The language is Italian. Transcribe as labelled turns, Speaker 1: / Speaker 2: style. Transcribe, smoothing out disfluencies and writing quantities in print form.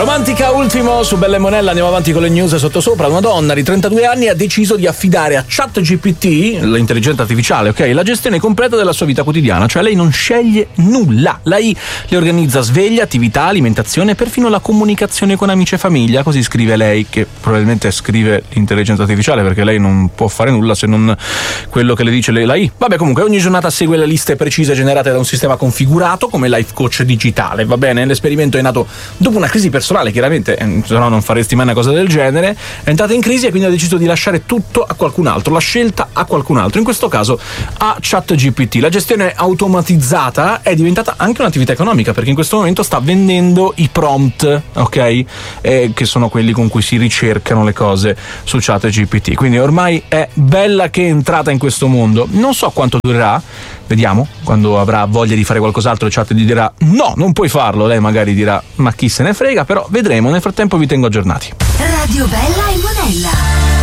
Speaker 1: Romantica ultimo su Bella e Monella, andiamo avanti con le news sottosopra. Una donna di 32 anni ha deciso di affidare a ChatGPT, l'intelligenza artificiale, ok, la gestione completa della sua vita quotidiana, cioè lei non sceglie nulla. Lei le organizza sveglia, attività, alimentazione e perfino la comunicazione con amici e famiglia, così scrive lei, che probabilmente scrive l'intelligenza artificiale perché lei non può fare nulla se non quello che le dice l'AI. Vabbè, comunque ogni giornata segue le liste precise generate da un sistema configurato come life coach digitale, va bene? L'esperimento è nato dopo una crisi personale, chiaramente, se no non faresti mai una cosa del genere. È entrata in crisi e quindi ha deciso di lasciare tutto a qualcun altro, la scelta a qualcun altro, in questo caso a ChatGPT. La gestione automatizzata è diventata anche un'attività economica, perché in questo momento sta vendendo i prompt, ok? Che sono quelli con cui si ricercano le cose su ChatGPT. Quindi ormai è bella che è entrata in questo mondo. Non so quanto durerà, vediamo, quando avrà voglia di fare qualcos'altro Chat gli dirà no, non puoi farlo, lei magari dirà ma chi se ne frega, però vedremo. Nel frattempo vi tengo aggiornati.
Speaker 2: Radio Bella e Monella.